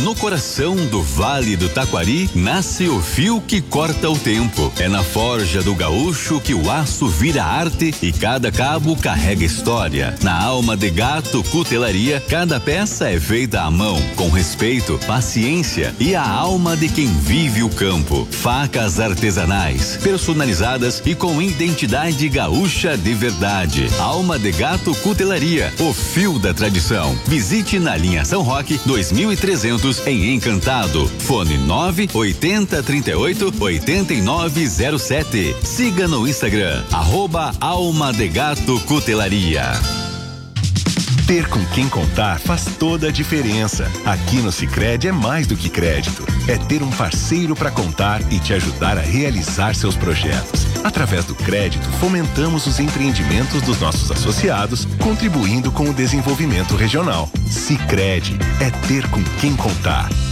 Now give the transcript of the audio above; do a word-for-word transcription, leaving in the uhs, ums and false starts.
No coração do Vale do Taquari, nasce o fio que corta o tempo. É na forja do gaúcho que o aço vira arte e cada cabo carrega história. Na Alma de Gato Cutelaria, cada peça é feita à mão, com respeito, paciência e a alma de quem vive o campo. Facas artesanais, personalizadas e com identidade gaúcha de verdade. Alma de Gato Cutelaria, o fio da tradição. Visite na linha São Roque dois mil e trezentos em Encantado. Fone nove oitenta, trinta e oito, oitenta e nove zero sete. Siga no Instagram, arroba Alma de Gato Cutelaria. Ter com quem contar faz toda a diferença. Aqui no Sicredi é mais do que crédito. É ter um parceiro para contar e te ajudar a realizar seus projetos. Através do crédito, fomentamos os empreendimentos dos nossos associados, contribuindo com o desenvolvimento regional. Sicredi é ter com quem contar.